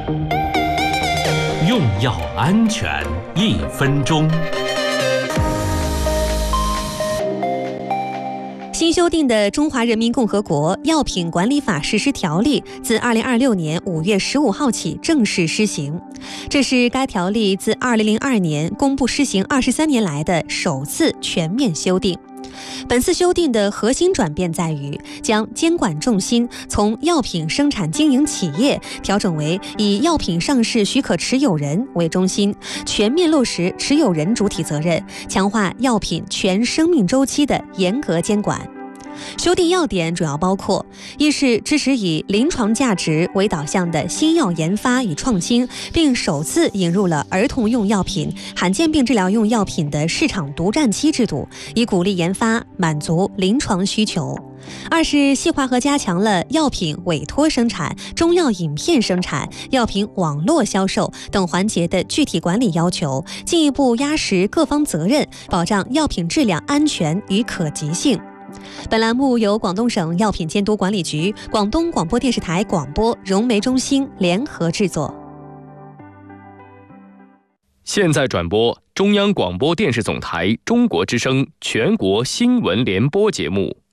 用药安全1分钟。 新修订的《中华人民共和国药品管理法实施条例》自2026年5月15号起正式施行，这是该条例自2002年公布施行23年来的首次全面修订。本次修订的核心转变在于将监管重心从药品生产经营企业调整为以药品上市许可持有人为中心，全面落实持有人主体责任，强化药品全生命周期的严格监管。修订要点主要包括：一是支持以临床价值为导向的新药研发与创新，并首次引入了儿童用药品、罕见病治疗用药品的市场独占期制度，以鼓励研发，满足临床需求；二是细化和加强了药品委托生产、中药饮片生产、药品网络销售等环节的具体管理要求，进一步压实各方责任，保障药品质量安全与可及性。本栏目由广东省药品监督管理局、广东广播电视台广播融媒中心联合制作。 现在转播中央广播电视总台中国之声全国新闻联播节目。